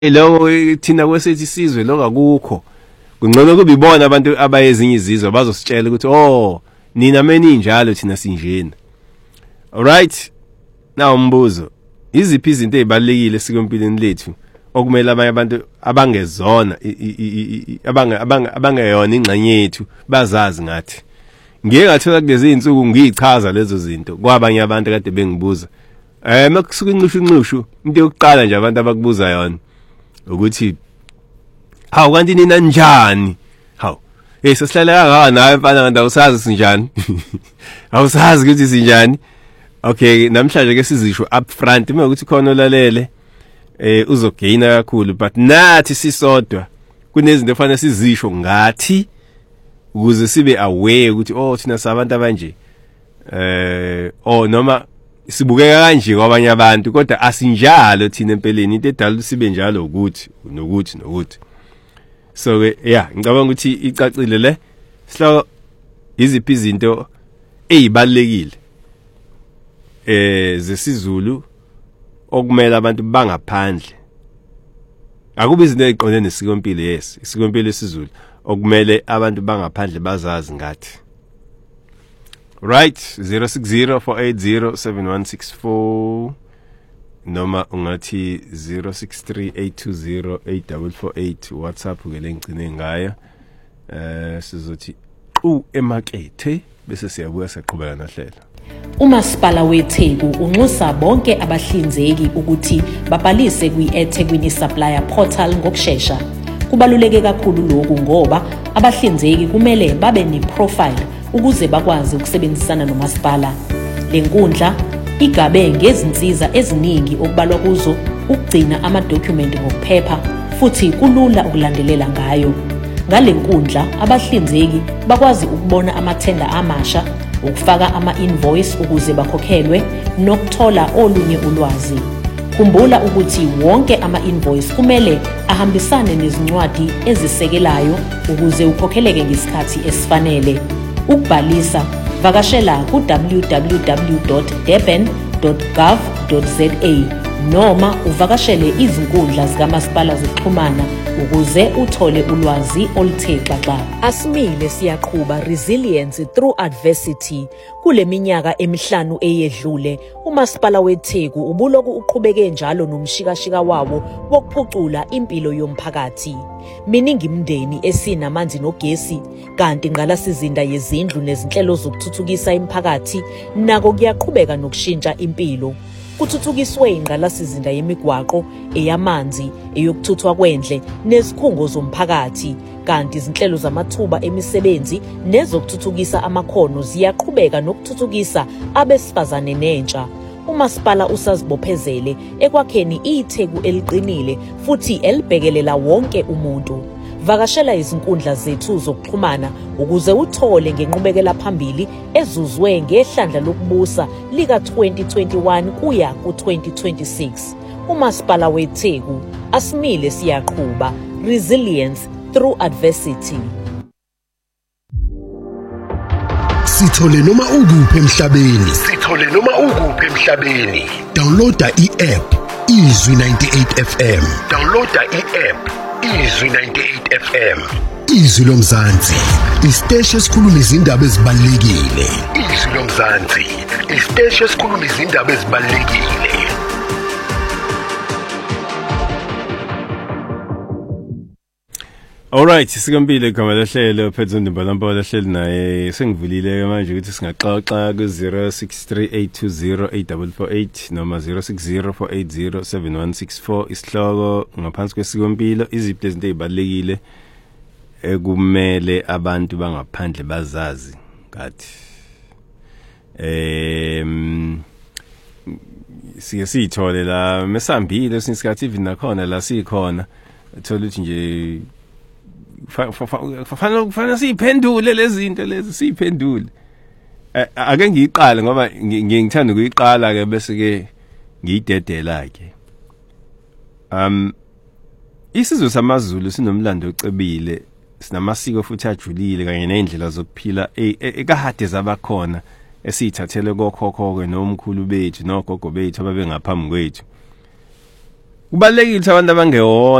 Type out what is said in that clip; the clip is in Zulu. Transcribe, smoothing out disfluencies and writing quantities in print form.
lo thina kwesethi sizwe lokakukho kungcono kube ibona abantu abayezinye izizwe bazositshela ukuthi oh nina meninjalo thina sinjena. Alright, now umbuzo, iziphi izinto ezibalekile sikompilweni lethu okumele abanye abantu abangezona abangeyona ingxenye yethu bazazi ngathi. Ngeke ngathola kulezi insuku ngiyichaza lezo zinto kwabanye abantu kade bengibuza. Makusuka inxushu into yokuqala nje abantu abakubuza yona ukuthi hawu kanti nina njani? Hawu sesihlala kangaka nawe mfana kanti awusazi sinjani? Awusazi ukuthi sinjani? Okay, namhlanje ke sizisho up front uma ukuthi khona olalele uzogaina kakhulu, but nathi sisodwa kunezinto efanele sizisho ngathi ukuze sibe aware ukuthi oh thina sabantu abanje noma sibukeka kanje kwabanye abantu kodwa asinjalo thina empeleni, into edala sibe njalo ukuthi nokuthi. So yeah, ngicabanga ukuthi icacile le sihloko iziphi izinto ezibalekile zesiZulu okumele abantu bangaphandle. Akubi izinto eziqondene nesikompilo, yes, isikompilo esiZulu okumele abantu bangaphandle bazazi ngathi. Right, 0604807164 noma ungathi 0638208448 WhatsApp ke lengcine ngayo. Sizothi emakethe bese siyabuya saqhubeka nohlelo. uMasipala weTheku unxusa bonke abahlinzeki ukuthi babhalise kwi-eThekwini Supplier Portal ngokusheshsha. Kubaluleke kakhulu lokhu ngoba abahlinzeki kumele babe ne-profile ukuze bakwazi ukusebenzisana nomasipala. Le nkundla igabe ngezinsiza eziningi okubalwa kuzo ukugcina amadokhumenti ngokuphepha futhi kulula ukulandelela ngayo. Ngale nkundla abahlinzeki bakwazi ukubona amathenda amasha, ukufaka ama-invoice ukuze bakhokhelwe nokuthola olunye ulwazi. Khumbula ukuthi wonke ama-invoice kumele ahambisane nezincwadi ezisekelayo ukuze ukhokheleke ngesikhathi esifanele. Ukubhalisa vakashela ku www.durban.gov.za noma uvakashele izinkundla zikamasipala zokuxhumana ukuze uthole ulwazi oluthe xaxa. Asimile siyaqhubha resilience through adversity. Kule minyaka emihlanu eyedlule, uMasipala weTheku ubuloku uqhubeke njalo nomshikashika wawo wokuphucula impilo yomphakathi. Miningi imindeni esinamanzi nogesi, kanti ingqalasizinda yezindlu nezinhlelo zokuthuthukisa imiphakathi nako kuyaqhubeka nokushintsha impilo. Kuthuthukiswe ingqalasizinda yemigwaqo, eyamanzi, eyokuthuthwa kwendle nezikhungo zomphakathi, kanti izinhlelo zamathuba emisebenzi nezokuthuthukisa amakhono ziyaqhubeka nokuthuthukisa abesifazane nentsha. uMasipala usazibophezele ekwakheni iTheku eliqinile futhi elibhekelela wonke umuntu. Vakashela izinkundla zethu zokuxhumana ukuze uthole ngenqubekela phambili ezuzwe ngehlandla lokubusa lika 2021 kuya ku2026. uMasipala weTheku, asimile siyaqhubha resilience through adversity. Sithole noma ukuphi emhlabeni. Downloada i-app Izwi 98 FM. Izwi 98 FM. Izwi lomzansi, isiteshi esikhuluma izindaba ezibalekile. Izwi lomzansi, isiteshi esikhuluma izindaba ezibalekile. Alright, sikompilo igama lehlelo phethe uNdimbalampola lehlelo naye sengivulile manje ukuthi singaxoxa ku 0638208448 noma 0604807164 isihloko ngaphansi kwesikompilo iziphi izinto ezibalekile ekumele abantu bangaphandle bazazi ngathi. Siyithole la mesambile sinsikhathi even nakhona la sikhona uthola ukuthi nje fanele siyiphendule lezi zinto lezi siyiphendule. Ake ngiyiqale ngoba ngithanda ukuyiqala ke bese ke ngiyidedela ke. Isizwe samaZulu sinomlando ocebile, sinamasiko futhi ajulile kanye nezindlela zokuphila ekahade zabakhona esithathele kokhokho ke nomkhulu bethu nogogo bethu ababengaphambi kwethu. kubalekile abantu abangewona